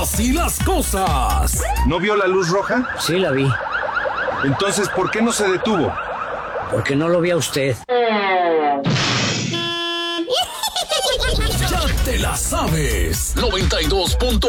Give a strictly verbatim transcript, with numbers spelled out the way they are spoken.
Así las cosas. ¿No vio la luz roja? Sí, la vi. Entonces, ¿por qué no se detuvo? Porque no lo vi a usted. Ya te la sabes. noventa y dos punto